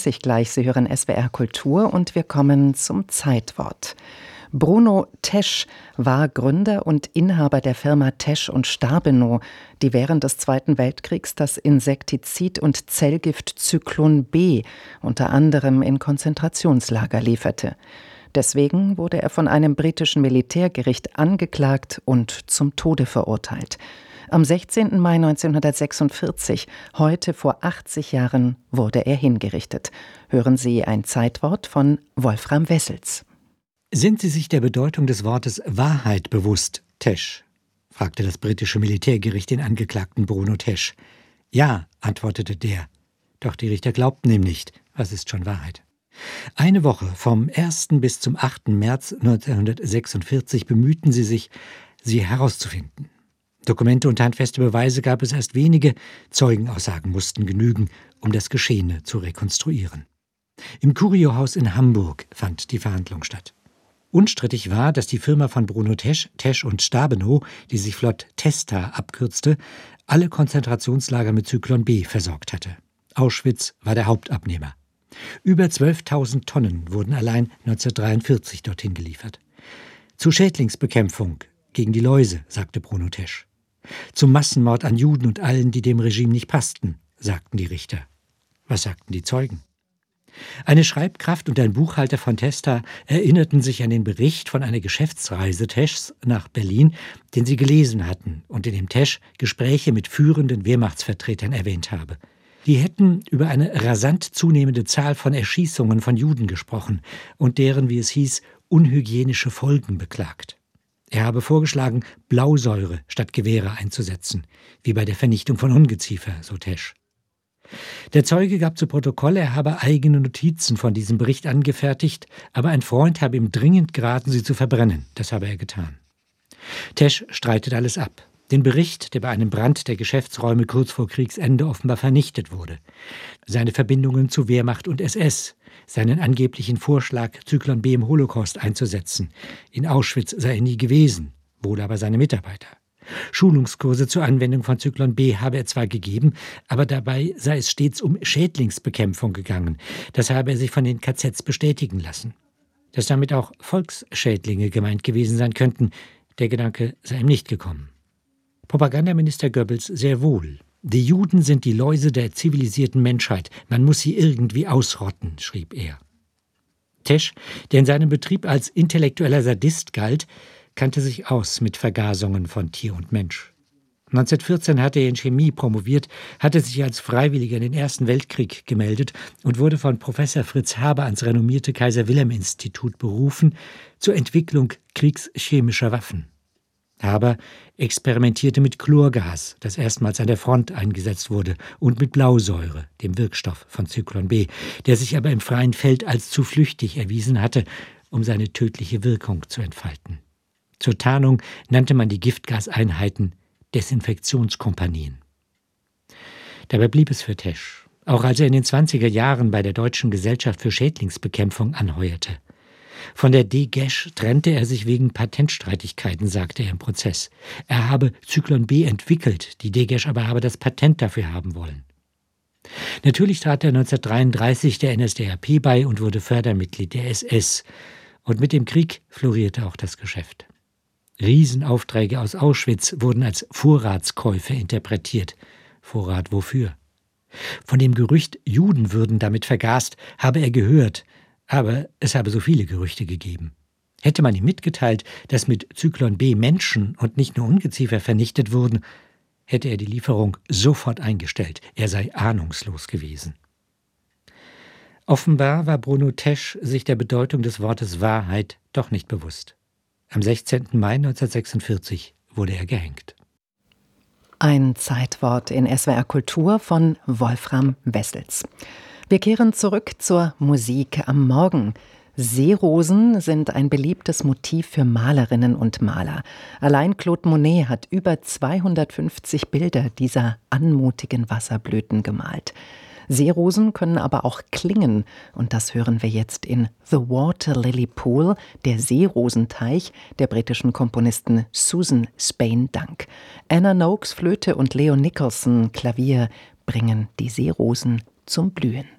8.30 Uhr gleich. Sie hören SWR Kultur und wir kommen zum Zeitwort. Bruno Tesch war Gründer und Inhaber der Firma Tesch und Stabenow, die während des Zweiten Weltkriegs das Insektizid und Zellgift Zyklon B unter anderem in Konzentrationslager lieferte. Deswegen wurde er von einem britischen Militärgericht angeklagt und zum Tode verurteilt. Am 16. Mai 1946, heute vor 80 Jahren, wurde er hingerichtet. Hören Sie ein Zeitwort von Wolfram Wessels. Sind Sie sich der Bedeutung des Wortes Wahrheit bewusst, Tesch? Fragte das britische Militärgericht den Angeklagten Bruno Tesch. Ja, antwortete der. Doch die Richter glaubten ihm nicht. Was ist schon Wahrheit? Eine Woche vom 1. bis zum 8. März 1946 bemühten sie sich, sie herauszufinden. Dokumente und handfeste Beweise gab es erst wenige, Zeugenaussagen mussten genügen, um das Geschehene zu rekonstruieren. Im Curiohaus in Hamburg fand die Verhandlung statt. Unstrittig war, dass die Firma von Bruno Tesch, Tesch und Stabenow, die sich flott Testa abkürzte, alle Konzentrationslager mit Zyklon B versorgt hatte. Auschwitz war der Hauptabnehmer. Über 12.000 Tonnen wurden allein 1943 dorthin geliefert. Zur Schädlingsbekämpfung gegen die Läuse, sagte Bruno Tesch. Zum Massenmord an Juden und allen, die dem Regime nicht passten, sagten die Richter. Was sagten die Zeugen? Eine Schreibkraft und ein Buchhalter von Testa erinnerten sich an den Bericht von einer Geschäftsreise Teschs nach Berlin, den sie gelesen hatten und in dem Tesch Gespräche mit führenden Wehrmachtsvertretern erwähnt habe. Die hätten über eine rasant zunehmende Zahl von Erschießungen von Juden gesprochen und deren, wie es hieß, unhygienische Folgen beklagt. Er habe vorgeschlagen, Blausäure statt Gewehre einzusetzen, wie bei der Vernichtung von Ungeziefer, so Tesch. Der Zeuge gab zu Protokoll, er habe eigene Notizen von diesem Bericht angefertigt, aber ein Freund habe ihm dringend geraten, sie zu verbrennen. Das habe er getan. Tesch streitet alles ab. Den Bericht, der bei einem Brand der Geschäftsräume kurz vor Kriegsende offenbar vernichtet wurde. Seine Verbindungen zu Wehrmacht und SS. Seinen angeblichen Vorschlag, Zyklon B im Holocaust einzusetzen. In Auschwitz sei er nie gewesen, wohl aber seine Mitarbeiter. Schulungskurse zur Anwendung von Zyklon B habe er zwar gegeben, aber dabei sei es stets um Schädlingsbekämpfung gegangen. Das habe er sich von den KZs bestätigen lassen. Dass damit auch Volksschädlinge gemeint gewesen sein könnten, der Gedanke sei ihm nicht gekommen. Propagandaminister Goebbels sehr wohl. Die Juden sind die Läuse der zivilisierten Menschheit. Man muss sie irgendwie ausrotten, schrieb er. Tesch, der in seinem Betrieb als intellektueller Sadist galt, kannte sich aus mit Vergasungen von Tier und Mensch. 1914 hatte er in Chemie promoviert, hatte sich als Freiwilliger in den Ersten Weltkrieg gemeldet und wurde von Professor Fritz Haber ans renommierte Kaiser-Wilhelm-Institut berufen zur Entwicklung kriegschemischer Waffen. Haber experimentierte mit Chlorgas, das erstmals an der Front eingesetzt wurde, und mit Blausäure, dem Wirkstoff von Zyklon B, der sich aber im freien Feld als zu flüchtig erwiesen hatte, um seine tödliche Wirkung zu entfalten. Zur Tarnung nannte man die Giftgaseinheiten Desinfektionskompanien. Dabei blieb es für Tesch, auch als er in den 20er Jahren bei der Deutschen Gesellschaft für Schädlingsbekämpfung anheuerte. Von der DGESH trennte er sich wegen Patentstreitigkeiten, sagte er im Prozess. Er habe Zyklon B entwickelt, die DGESH aber habe das Patent dafür haben wollen. Natürlich trat er 1933 der NSDAP bei und wurde Fördermitglied der SS. Und mit dem Krieg florierte auch das Geschäft. Riesenaufträge aus Auschwitz wurden als Vorratskäufe interpretiert. Vorrat wofür? Von dem Gerücht, Juden würden damit vergast, habe er gehört, aber es habe so viele Gerüchte gegeben. Hätte man ihm mitgeteilt, dass mit Zyklon B Menschen und nicht nur Ungeziefer vernichtet wurden, hätte er die Lieferung sofort eingestellt. Er sei ahnungslos gewesen. Offenbar war Bruno Tesch sich der Bedeutung des Wortes Wahrheit doch nicht bewusst. Am 16. Mai 1946 wurde er gehängt. Ein Zeitwort in SWR Kultur von Wolfram Wessels. Wir kehren zurück zur Musik am Morgen. Seerosen sind ein beliebtes Motiv für Malerinnen und Maler. Allein Claude Monet hat über 250 Bilder dieser anmutigen Wasserblüten gemalt. Seerosen können aber auch klingen und das hören wir jetzt in The Water Lily Pool, der Seerosenteich der britischen Komponisten Susan Spain Dunk. Anna Noakes Flöte und Leo Nicholson Klavier bringen die Seerosen zum Blühen.